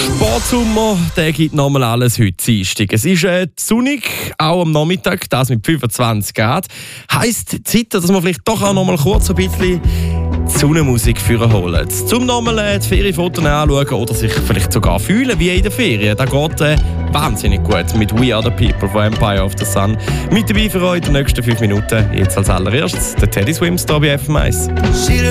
Sportsommer, der gibt nochmal alles heute Dienstag. Es ist sonnig, auch am Nachmittag, das mit 25 Grad. Heisst Zeit, dass man vielleicht doch auch nochmal kurz ein bisschen die Sonnenmusik holen. Zum nochmal die Ferienfotos anschauen oder sich vielleicht sogar fühlen wie in der Ferien. Das geht wahnsinnig gut mit We Are The People von Empire of the Sun. Mit dabei für euch in den nächsten 5 Minuten. Jetzt als allererstes der Teddy Swims hier bei FM1.